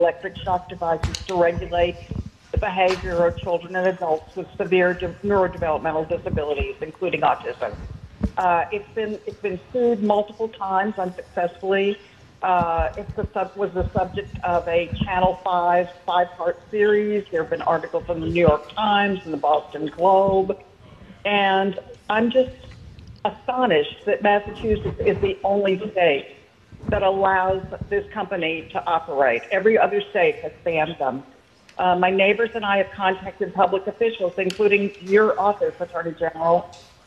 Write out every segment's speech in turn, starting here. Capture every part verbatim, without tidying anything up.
electric shock devices to regulate the behavior of children and adults with severe de- neurodevelopmental disabilities, including autism. Uh, it's been it's been sued multiple times unsuccessfully. Uh, it's the sub, was the subject of a Channel five five-part series. There have been articles in the New York Times and the Boston Globe. And I'm just astonished that Massachusetts is the only state that allows this company to operate. Every other state has banned them. Uh, my neighbors and I have contacted public officials, including your office, Attorney General,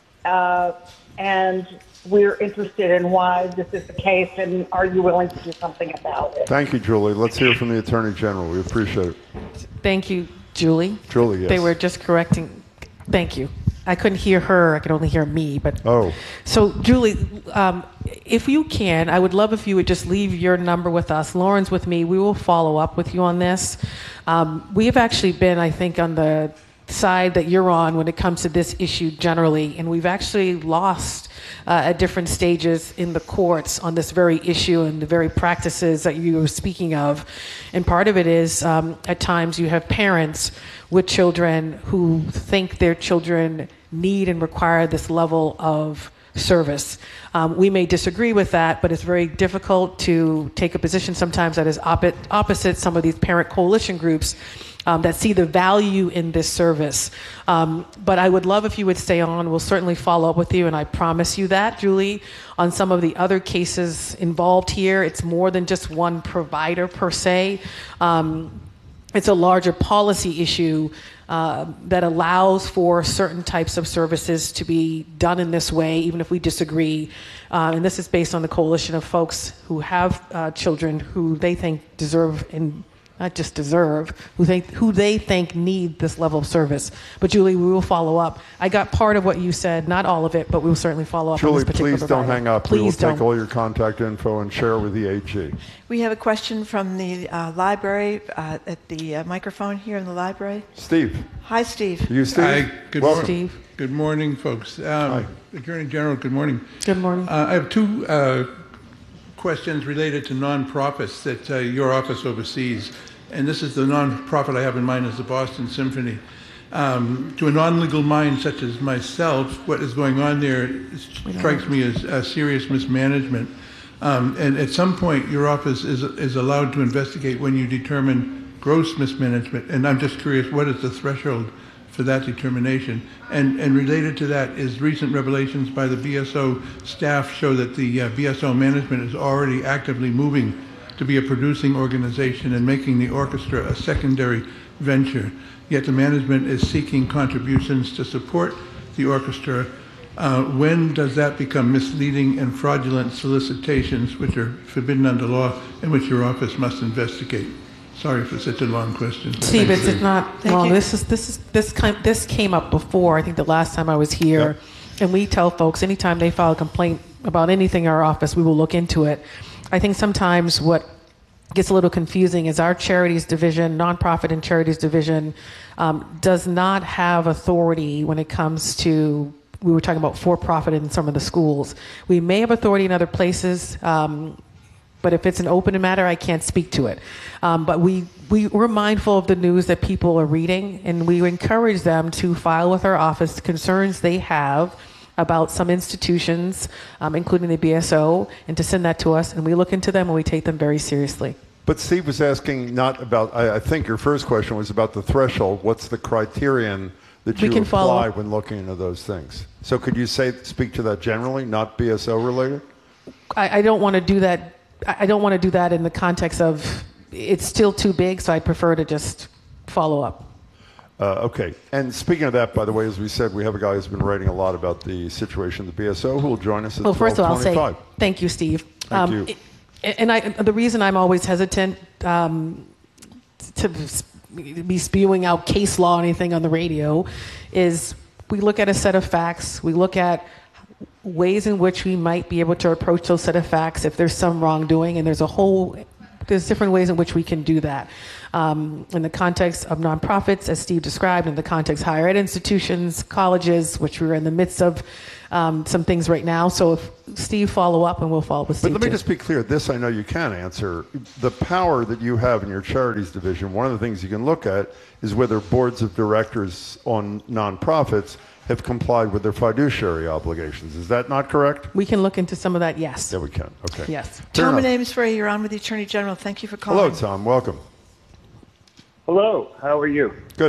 uh, and we're interested in why this is the case, and are you willing to do something about it? Thank you, Julie. Let's hear from the Attorney General. We appreciate it. Thank you, Julie. Julie, yes. They were just correcting. Thank you. I couldn't hear her. I could only hear me. But oh, so Julie, um, if you can, I would love if you would just leave your number with us. Lauren's with me. We will follow up with you on this. Um, we have actually been, I think, on the side that you're on when it comes to this issue generally, and we've actually lost uh, at different stages in the courts on this very issue and the very practices that you were speaking of. And part of it is um, at times you have parents with children who think their children need and require this level of service. Um, we may disagree with that, but it's very difficult to take a position sometimes that is op- opposite some of these parent coalition groups um, that see the value in this service. Um, but I would love if you would stay on. We'll certainly follow up with you, and I promise you that, Julie, on some of the other cases involved here. It's more than just one provider per se. Um, It's a larger policy issue uh, that allows for certain types of services to be done in this way, even if we disagree. Uh, and this is based on the coalition of folks who have uh, children who they think deserve, and not just deserve, who think who they think need this level of service. But Julie, we will follow up. I got part of what you said, not all of it, but we will certainly follow up Julie, on this particular please don't provider. hang up. Please we will don't. take all your contact info and share with the A G. We have a question from the uh, library uh, at the uh, microphone here in the library. Steve. Hi, Steve. You, Steve? Hi. Good Welcome. Steve. Good morning, folks. Um, Hi. Attorney General, good morning. Good morning. Uh, I have two uh, questions related to nonprofits that uh, your office oversees. And this is the nonprofit I have in mind is the Boston Symphony. Um, to a non-legal mind such as myself, what is going on there strikes me as a serious mismanagement. Um, and at some point, your office is, is allowed to investigate when you determine gross mismanagement. And I'm just curious, what is the threshold for that determination? And, and related to that is recent revelations by the B S O staff show that the uh, B S O management is already actively moving to be a producing organization and making the orchestra a secondary venture. Yet the management is seeking contributions to support the orchestra. Uh, when does that become misleading and fraudulent solicitations, which are forbidden under law and which your office must investigate? Sorry for such a long question. Steve, it's, it's not Thank long. you. This is this is this kind this came up before. I think the last time I was here, Yep. and we tell folks anytime they file a complaint about anything in our office, we will look into it. I think sometimes what gets a little confusing is our charities division, nonprofit and charities division, um, does not have authority when it comes to. We were talking about for-profit in some of the schools. We may have authority in other places. Um, But if it's an open matter, I can't speak to it. Um, but we, we, we're mindful of the news that people are reading, and we encourage them to file with our office concerns they have about some institutions, um, including the B S O, and to send that to us, and we look into them and we take them very seriously. But Steve was asking not about, I, I think your first question was about the threshold. What's the criterion that We you can follow apply up. when looking into those things? So could you say speak to that generally, not B S O related? I, I don't want to do that. I don't want to do that in the context of it's still too big, so I prefer to just follow up. Uh, okay. And speaking of that, by the way, as we said, we have a guy who's been writing a lot about the situation at the B S O who will join us at Well, first of all, I'll say twelve twenty-five. thank you, Steve. Thank um, you. it- And I, the reason I'm always hesitant um, to be spewing out case law or anything on the radio is we look at a set of facts, we look at ways in which we might be able to approach those set of facts if there's some wrongdoing, and there's a whole, there's different ways in which we can do that. Um, in the context of nonprofits, as Steve described, in the context of higher ed institutions, colleges, which we're in the midst of um, some things right now. So if Steve follow up, and we'll follow up with Steve But let me too. just be clear. This I know you can answer. The power that you have in your charities division, one of the things you can look at is whether boards of directors on nonprofits have complied with their fiduciary obligations. Is that not correct? We can look into some of that, yes. Yeah, we can. Okay. Yes. Fair Tom enough. Amesbury, you're on with the Attorney General. Thank you for calling. Hello, Tom. Welcome. Hello, how are you? Good.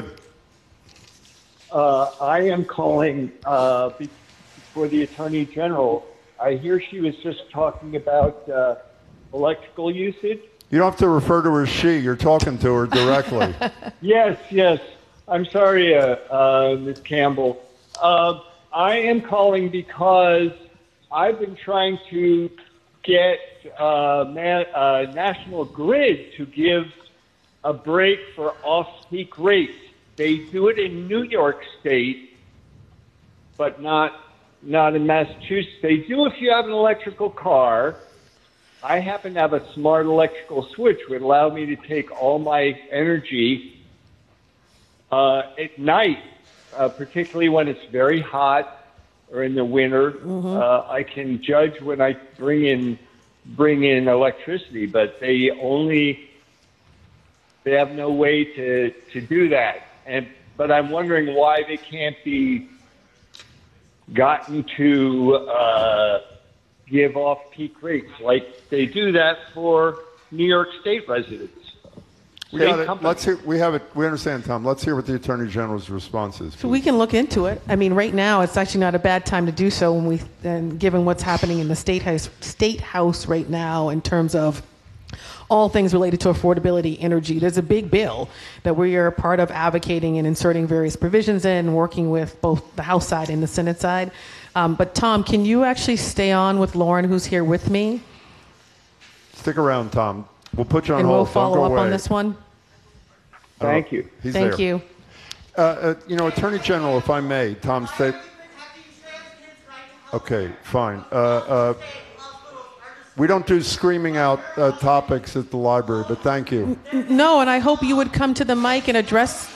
Uh, I am calling uh, be- for the Attorney General. I hear she was just talking about uh, electrical usage. You don't have to refer to her as she. You're talking to her directly. Yes, yes. I'm sorry, uh, uh, Miz Campbell. Uh, I am calling because I've been trying to get uh, Ma- uh, National Grid to give a break for off-peak rates. They do it in New York State, but not not in Massachusetts. They do if you have an electrical car. I happen to have a smart electrical switch, which would allow me to take all my energy uh, at night, uh, particularly when it's very hot or in the winter. Mm-hmm. Uh, I can judge when I bring in bring in electricity, but they only they have no way to, to do that. And but I'm wondering why they can't be gotten to uh, give off peak rates like they do that for New York State residents. We Same got it. company. Let's hear. We have it. We understand, Tom. Let's hear what the Attorney General's response is. So we can look into it. I mean, right now it's actually not a bad time to do so when we, and given what's happening in the state house, state house right now in terms of all things related to affordability, energy. There's a big bill that we are part of advocating and inserting various provisions in, working with both the House side and the Senate side. Um, but Tom, can you actually stay on with Lauren, who's here with me, Stick around, Tom. We'll put you on and hold. we'll Don't follow go up away. on this one? Thank you. He's Thank there. you. Uh, uh, you know, Attorney General, if I may, Tom, stay. Okay, fine. Uh, uh, we don't do screaming out uh, topics at the library, but thank you. No, and I hope you would come to the mic and address.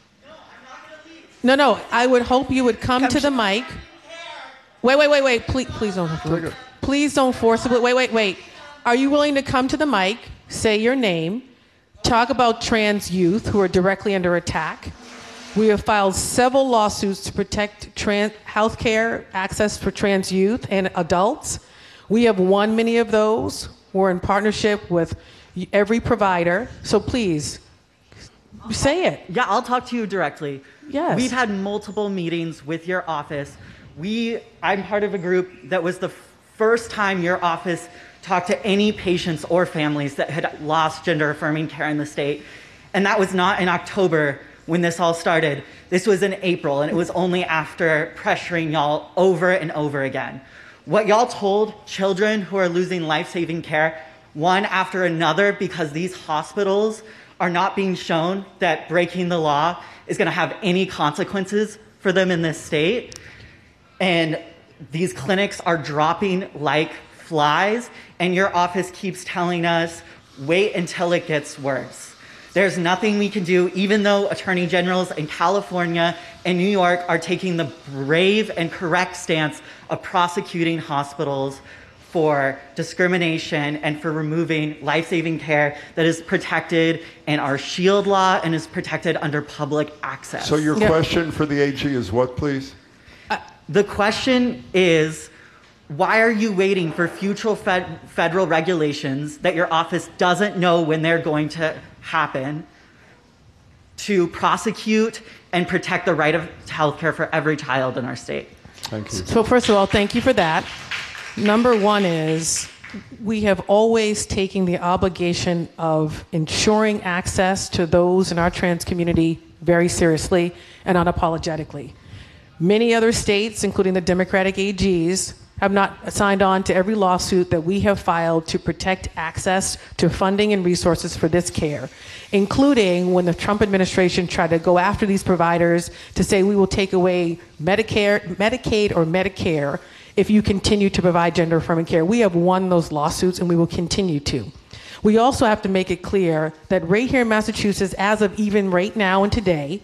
No, no, I would hope you would come to the mic. Wait, wait, wait, wait. Please, please don't. Take it. Please don't forcibly. Wait, wait, wait. Are you willing to come to the mic, say your name, talk about trans youth who are directly under attack? We have filed several lawsuits to protect trans health care access for trans youth and adults. We have won many of those. We're in partnership with every provider. So please, say it. Yeah, I'll talk to you directly. Yes. We've had multiple meetings with your office. We, I'm part of a group that was the first time your office talked to any patients or families that had lost gender-affirming care in the state. And that was not in October when this all started. This was in April, and it was only after pressuring y'all over and over again. What y'all told children who are losing life-saving care, one after another, because these hospitals are not being shown that breaking the law is going to have any consequences for them in this state. And these clinics are dropping like flies, and your office keeps telling us, wait until it gets worse. There's nothing we can do, even though attorney generals in California and New York are taking the brave and correct stance of prosecuting hospitals for discrimination and for removing life-saving care that is protected in our SHIELD law and is protected under public access. So your Yeah. question for the A G is what, please? The question is, why are you waiting for future fed- federal regulations that your office doesn't know when they're going to happen to prosecute and protect the right of health care for every child in our state? Thank you. So first of all, thank you for that. Number one is we have always taken the obligation of ensuring access to those in our trans community very seriously and unapologetically. Many other states, including the Democratic A Gs, have not signed on to every lawsuit that we have filed to protect access to funding and resources for this care, including when the Trump administration tried to go after these providers to say we will take away Medicare, Medicaid or Medicare if you continue to provide gender-affirming care. We have won those lawsuits and we will continue to. We also have to make it clear that right here in Massachusetts, as of even right now and today,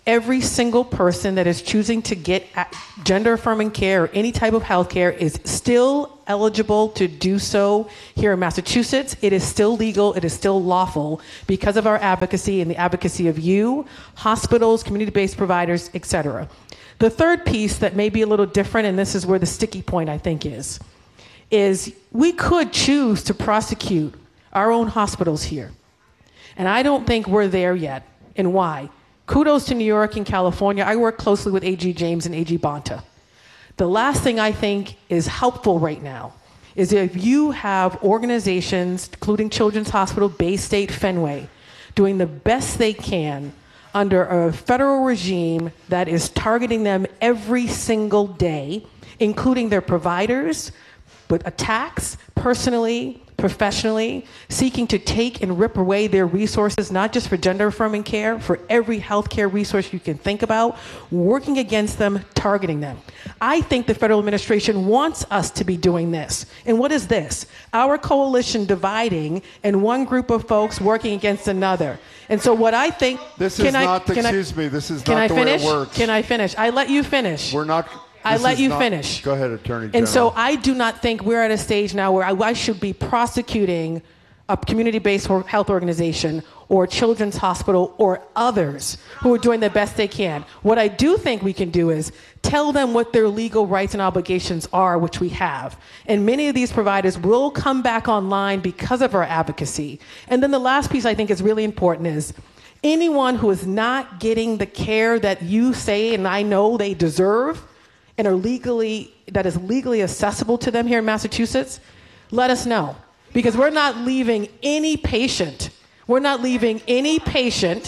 Every single person that is choosing to get gender-affirming care or any type of health care is still eligible to do so here in Massachusetts. It is still legal. It is still lawful because of our advocacy and the advocacy of you, hospitals, community-based providers, et cetera. The third piece that may be a little different, and this is where the sticky point, I think, is, is we could choose to prosecute our own hospitals here. And I don't think we're there yet. And why? Kudos to New York and California. I work closely with A G James and A G Bonta. The last thing I think is helpful right now is if you have organizations, including Children's Hospital, Bay State, Fenway, doing the best they can under a federal regime that is targeting them every single day, including their providers, but attacks personally, professionally, seeking to take and rip away their resources, not just for gender-affirming care, for every healthcare resource you can think about, working against them, targeting them. I think the federal administration wants us to be doing this. And what is this? Our coalition dividing and one group of folks working against another. And so what I think... This is I, not, excuse I, me, this is not not the finish? way it works. Can I finish? I let you finish. We're not... I This let is you not- finish. Go ahead, Attorney General. And so I do not think we're at a stage now where I, I should be prosecuting a community-based or- health organization or children's hospital or others who are doing the best they can. What I do think we can do is tell them what their legal rights and obligations are, which we have. And many of these providers will come back online because of our advocacy. And then the last piece I think is really important is anyone who is not getting the care that you say and I know they deserve and are legally, that is legally accessible to them here in Massachusetts, let us know. Because we're not leaving any patient, we're not leaving any patient,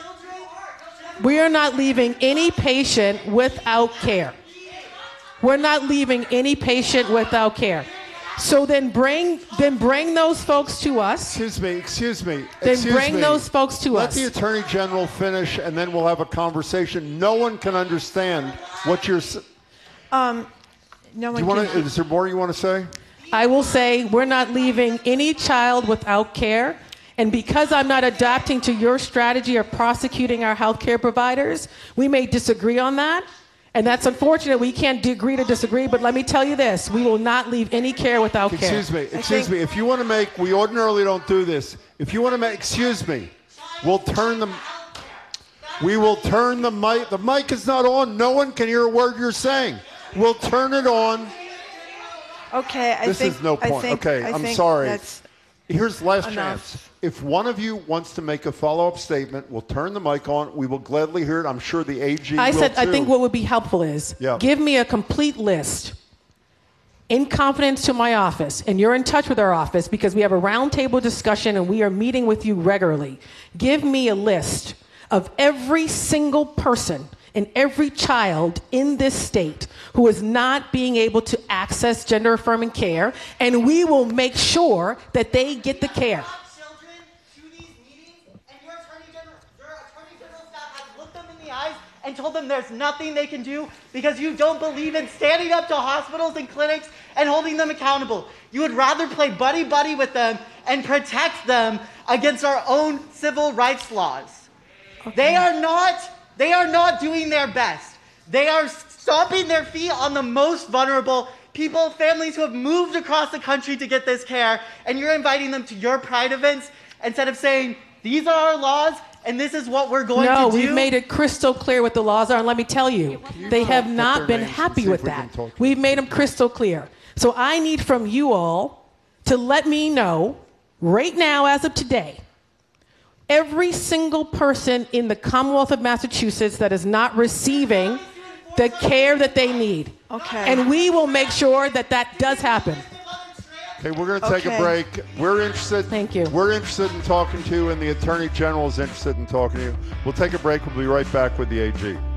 we are not leaving any patient without care. We're not leaving any patient without care. So then bring, then bring those folks to us. Excuse me, excuse me. Then excuse bring me. those folks to Let us. the Attorney General finish, and then we'll have a conversation. No one can understand what you're... s- Um, no Do one you want can. to? Is there more you want to say? I will say we're not leaving any child without care. And because I'm not adapting to your strategy of prosecuting our healthcare providers, we may disagree on that. And that's unfortunate. We can't agree to disagree. But let me tell you this. We will not leave any care without care. Excuse me, excuse me. If you want to make, we ordinarily don't do this. If you want to make, excuse me, we'll turn the, we will turn the mic. The mic is not on. No one can hear a word you're saying. We'll turn it on. Okay, I This think. is no I point. think- Okay, I I'm think sorry. that's Here's the last enough. chance. If one of you wants to make a follow-up statement, we'll turn the mic on. We will gladly hear it. I'm sure the A G I will said, I too. think what would be helpful is Yeah. give me a complete list in confidence to my office, and you're in touch with our office because we have a roundtable discussion and we are meeting with you regularly. Give me a list of every single person and every child in this state who is not being able to access gender-affirming care, and we will make sure that they get the care. Children to these meetings, and your attorney general, your attorney general staff has looked them in the eyes and told them there's nothing they can do because you don't believe in standing up to hospitals and clinics and holding them accountable. You would rather play buddy buddy with them and protect them against our own civil rights laws. Okay. They are not. They are not doing their best. They are stomping their feet on the most vulnerable people, families who have moved across the country to get this care, and you're inviting them to your Pride events instead of saying, these are our laws, and this is what we're going no, to do. we've made it crystal clear what the laws are, and let me tell you, they have put not their been names and happy see with if we can that. talk to We've made them crystal clear. So I need from you all to let me know, right now, as of today, every single person in the Commonwealth of Massachusetts that is not receiving the care that they need. Okay. And we will make sure that that does happen. Okay, we're going to take Okay. a break. We're interested. Thank you. We're interested in talking to you, and the Attorney General is interested in talking to you. We'll take a break. We'll be right back with the A G.